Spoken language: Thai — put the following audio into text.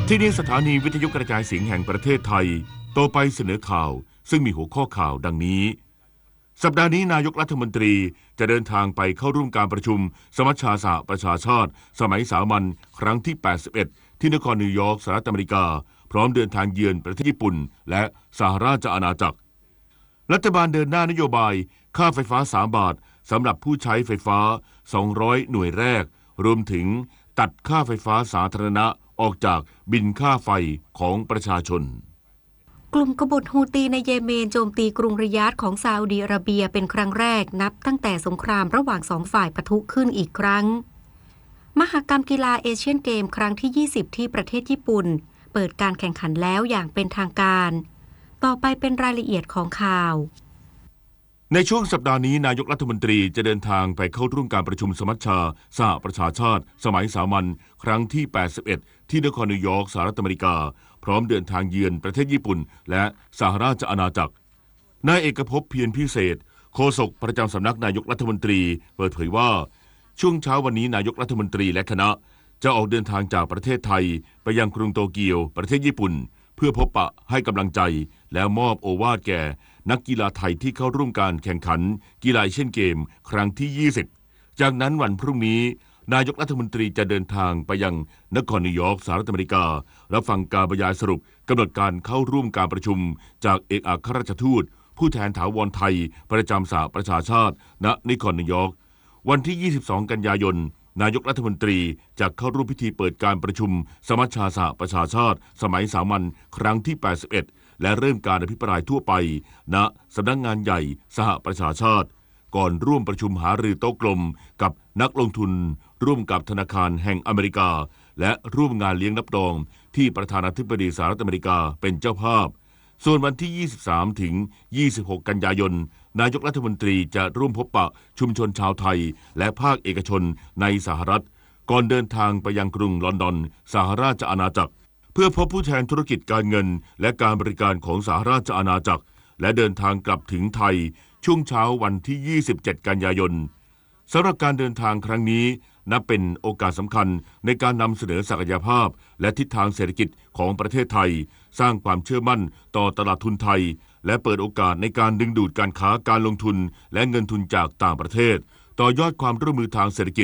ที่นี่สถานีวิทยุกระจายเสียงแห่งประเทศไทยต่อไปเสนอข่าวซึ่งมีหัวข้อข่าวดังนี้สัปดาห์นี้นายกรัฐมนตรีจะเดินทางไปเข้าร่วมการประชุมสมัชชาสหประชาชาติสมัยสามัญครั้งที่ 81 ที่นครนิวยอร์กสหรัฐอเมริกาพร้อมเดินทางเยือนประเทศญี่ปุ่นและสหราชอาณาจักรรัฐบาลเดินหน้านโยบายค่าไฟฟ้า3 บาทสำหรับผู้ใช้ไฟฟ้า200หน่วยแรกรวมถึงตัดค่าไฟฟ้าสาธารณะออกจากบิลค่าไฟของประชาชนกลุ่มกบฏฮูตีในเยเมนโจมตีกรุงริยาดของซาอุดิอาระเบียเป็นครั้งแรกนับตั้งแต่สงครามระหว่างสองฝ่ายปะทุขึ้นอีกครั้งมหกรรมกีฬาเอเชียนเกมครั้งที่ 20 ที่ประเทศญี่ปุ่นเปิดการแข่งขันแล้วอย่างเป็นทางการต่อไปเป็นรายละเอียดของข่าวในช่วงสัปดาห์นี้นายกรัฐมนตรีจะเดินทางไปเข้าร่วมการประชุมสมัชชาสหประชาชาติสมัยสามัญครั้งที่ 81 ที่นครนิวยอร์กสหรัฐอเมริกาพร้อมเดินทางเยือนประเทศญี่ปุ่นและสหราชอาณาจักรนายเอกภพเพียรพิเศษโฆษกประจำสำนักนายกรัฐมนตรีเปิดเผยว่าช่วงเช้าวันนี้นายกรัฐมนตรีและคณะจะออกเดินทางจากประเทศไทยไปยังกรุงโตเกียวประเทศญี่ปุ่นเพื่อพบปะให้กำลังใจและมอบโอวาทแก่นักกีฬาไทยที่เข้าร่วมการแข่งขันกีฬาเอเชียนเกมครั้งที่ 20จากนั้นวันพรุ่งนี้นายกรัฐมนตรีจะเดินทางไปยังนครนิวยอร์กสหรัฐอเมริการับฟังการบรรยายสรุปกำหนดการเข้าร่วมการประชุมจากเอกอัครราชทูตผู้แทนถาวรไทยประจำสหประชาชาติณนครนิวยอร์กวันที่ 22 กันยายนนายกรัฐมนตรีจะเข้าร่วมพิธีเปิดการประชุมสมัชชาสหประชาชาติสมัยสามัญครั้งที่ 81และเริ่มการอภิปรายทั่วไปณสำนักงานใหญ่สหประชาชาติก่อนร่วมประชุมหารือโต๊ะกลมกับนักลงทุนร่วมกับธนาคารแห่งอเมริกาและร่วมงานเลี้ยงรับรองที่ประธานาธิบดีสหรัฐอเมริกาเป็นเจ้าภาพส่วนวันที่ 23 ถึง 26 กันยายนนายกรัฐมนตรีจะร่วมพบปะชุมชนชาวไทยและภาคเอกชนในสหรัฐก่อนเดินทางไปยังกรุงลอนดอนสหราชอาณาจักรเพื่อพบผู้แทนธุรกิจการเงินและการบริการของสหราชอาณาจักรและเดินทางกลับถึงไทยช่วงเช้าวันที่ 27 กันยายนสำหรับการเดินทางครั้งนี้นับเป็นโอกาสสำคัญในการนำเสนอศักยภาพและทิศทางเศรษฐกิจของประเทศไทยสร้างความเชื่อมั่นต่อตลาดทุนไทยและเปิดโอกาสในการดึงดูดการค้าการลงทุนและเงินทุนจากต่างประเทศต่อยอดความร่วมมือทางเศรษฐกิจ